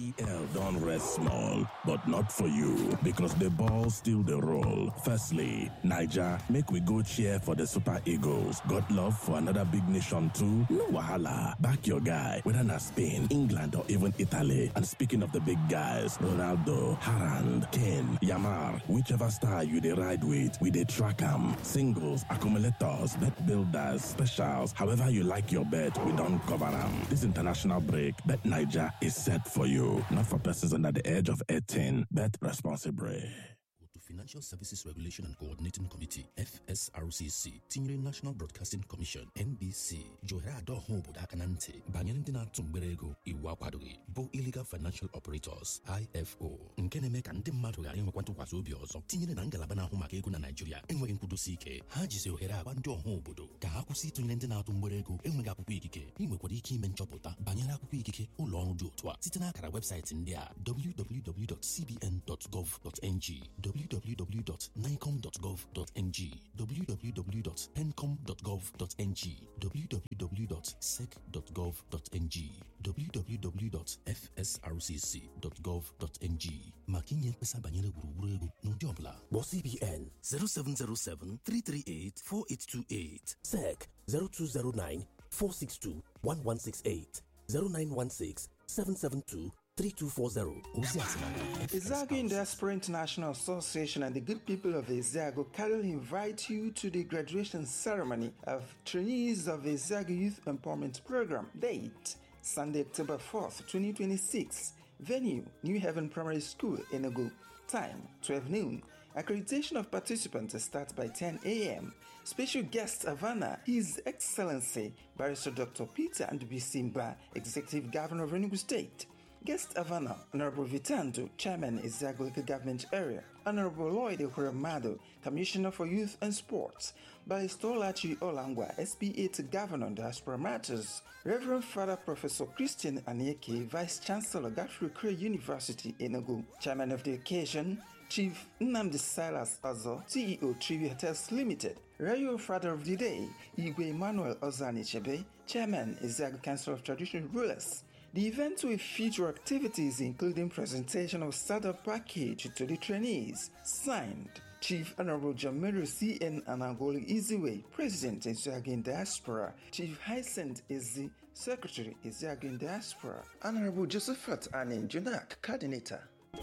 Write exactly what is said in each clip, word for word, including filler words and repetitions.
E L don't rest small, but not for you, because the ball still the roll. Firstly, Niger, make we go cheer for the Super Eagles. Got love for another big nation too? No wahala. Back your guy, whether na Spain, England, or even Italy. And speaking of the big guys, Ronaldo, Haaland, Kane, Yamar, whichever star you dey ride with, we dey track am. Singles, accumulators, bet builders, specials, however you like your bet, we don't cover them. This international break, Bet Niger is set for you. Not for persons under the age of eighteen. Bet responsibly. To Financial Services Regulation and Coordinating Committee, F S R C C, tinyere National Broadcasting Commission, N B C, Johere Adoho obodo aka na ntị banyere ndị na-atụ mgbere ego iwu akwadoghị bụ Illegal Financial Operators, I F O, nke na-eme ka ndị mmadụ ghara inwekwa ntụkwasị obi ọzọ tinyere na ngalaba na-ahụ maka ego na Naịjirịa enweghị nkwudosi ike. Ha jizi ohere agba ndị ọha obodo ka ha kwụsị ịtụnyere ndị na-atụ mgbere ego enweghị akwụkwọ ikike. Ị nwekwara ike ime nchọpụta banyere akwụkwọ ikike ụlọ ọrụ dị otu a site n'akara webụsaịtị ndị a w w w dot c b n dot gov dot n g, w w w dot nicom dot gov dot n g, w w w dot pencom dot gov dot n g, w w w dot sec dot gov dot n g, w w w dot f s r c c dot gov dot n g. maka inye mkpesa banyere gburugburu ego n'ụdị ọbụla kpọọ C B N zero seven zero seven, three three eight, four eight two eight, S E C zero two zero nine, four six two, one one six eight, zero nine one six, seven seven two, three two four zero. Ezeago in Diaspora International Association and the good people of Ezeago kindly invite you to the graduation ceremony of trainees of Ezeago Youth Empowerment Program. Date, Sunday, October fourth, twenty twenty-six. Venue, New Haven Primary School, Enugu. Time, twelve noon. Accreditation of participants starts by ten a m Special guest of honor, His Excellency Barrister Doctor Peter Andubisimba, Executive Governor of Enugu State. Guest of honor, Honorable Vitando, Chairman, Ezeago Local Government Area. Honorable Lloyd Ekwuramadu, Commissioner for Youth and Sports. Barrister Olachi Olangwa, S P A to Governor, Diaspora Matters. Reverend Father Professor Christian Anyeke, Vice Chancellor, Godfrey Cray University, Enugu. Chairman of the occasion, Chief Nnamdi Silas Ozo, C E O, Trivi Hotels Limited. Royal Father of the Day, Igwe Emmanuel Ozanichebe, Chairman, Ezeago Council of Traditional Rulers. The event will feature activities including presentation of startup package to the trainees. Signed, Chief Honorable Jamiru C N Anagoli Iziwe, President, Ezeago in Diaspora. Chief Hyacinth Izzi, Secretary, Ezeago in Diaspora. Honorable Josephat Anin Junak, Coordinator.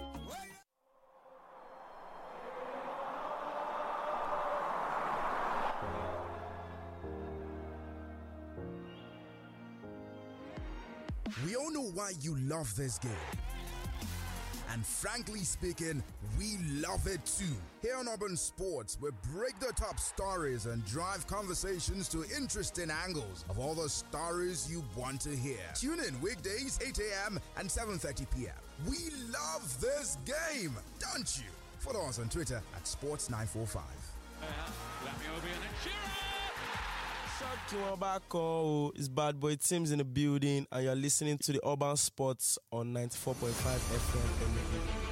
We all know why you love this game. And frankly speaking, we love it too. Here on Urban Sports, we break the top stories and drive conversations to interesting angles of all the stories you want to hear. Tune in weekdays, eight a m and seven thirty p m We love this game, don't you? Follow us on Twitter at sports nine four five. It's Bad Boy Tim's in the building, and you're listening to the Urban Sports on ninety-four point five F M.